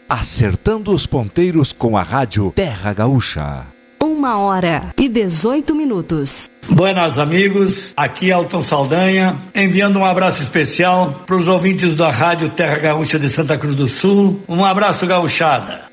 acertando os ponteiros com a rádio Terra Gaúcha. 1h18. Buenas amigos, aqui é Elton Saldanha, enviando um abraço especial para os ouvintes da rádio Terra Gaúcha de Santa Cruz do Sul. Um abraço, gauchada.